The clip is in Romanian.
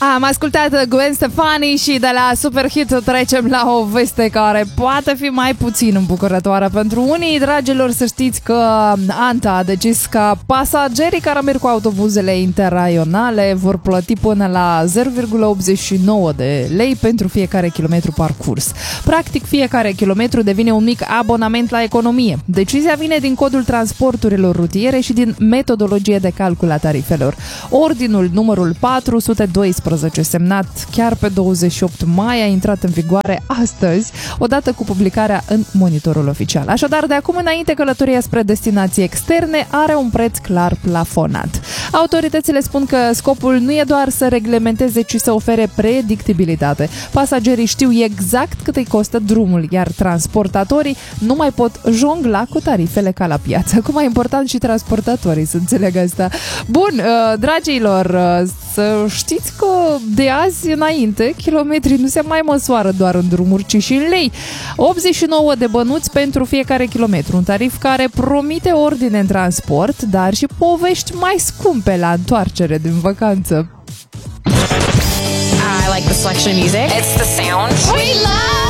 Am ascultat Gwen Stefani și de la Superhit trecem la o veste care poate fi mai puțin îmbucurătoare pentru unii. Dragilor, să știți că ANTA a decis ca pasagerii care merg cu autobuzele interraionale vor plăti până la 0,89 de lei pentru fiecare kilometru parcurs. Practic, fiecare kilometru devine un mic abonament la economie. Decizia vine din codul transporturilor rutiere și din metodologie de calcul a tarifelor. Ordinul numărul 412 semnat chiar pe 28 mai a intrat în vigoare astăzi, odată cu publicarea în monitorul oficial. Așadar, de acum înainte, călătoria spre destinații externe are un preț clar plafonat. Autoritățile spun că scopul nu e doar să reglementeze, ci să ofere predictibilitate. Pasagerii știu exact cât îi costă drumul, iar transportatorii nu mai pot jongla cu tarifele ca la piață. Cum mai important și transportatorii să înțeleg asta. Bun, dragilor, să știți că de azi înainte, kilometrii nu se mai măsoară doar în drumuri, ci și în lei. 89 de bănuți pentru fiecare kilometru, un tarif care promite ordine în transport, dar și povești mai scumpe la întoarcere din vacanță. I like the selection of music. It's the sound. We love